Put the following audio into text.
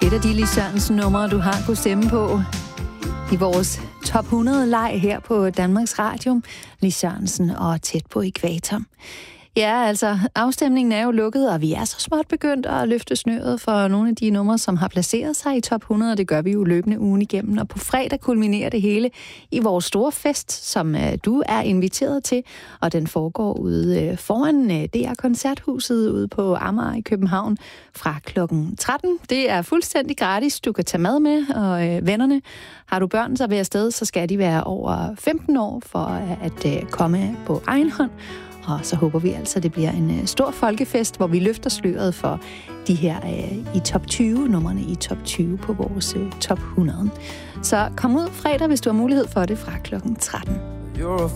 Et af de Lis Sørensen-numre, du har kunnet stemme på i vores top 100-leg her på Danmarks Radio. Lis Sørensen og Tæt på ækvator. Ja, altså, afstemningen er jo lukket, og vi er så småt begyndt at løfte snøret for nogle af de numre, som har placeret sig i top 100. Det gør vi jo løbende ugen igennem, og på fredag kulminerer det hele i vores store fest, som du er inviteret til, og den foregår ude foran DR Koncerthuset ude på Amager i København fra klokken 13. Det er fuldstændig gratis. Du kan tage mad med, og vennerne, har du børn, så vil afsted, så skal de være over 15 år for at komme på egen hånd. Og så håber vi altså, at det bliver en stor folkefest, hvor vi løfter sløret for de her i top 20, numrene i top 20 på vores top 100. Så kom ud fredag, hvis du har mulighed for det, fra klokken 13.